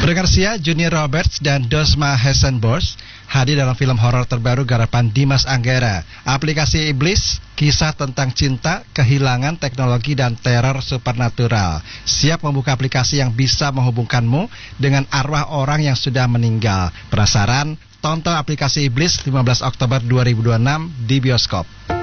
Garcia, Junior Roberts, dan Dosma Hessenborst hadir dalam film horor terbaru garapan Dimas Anggara. Aplikasi Iblis, kisah tentang cinta, kehilangan, teknologi, dan teror supernatural. Siap membuka aplikasi yang bisa menghubungkanmu dengan arwah orang yang sudah meninggal. Penasaran? Tonton aplikasi Iblis 15 Oktober 2026 di bioskop.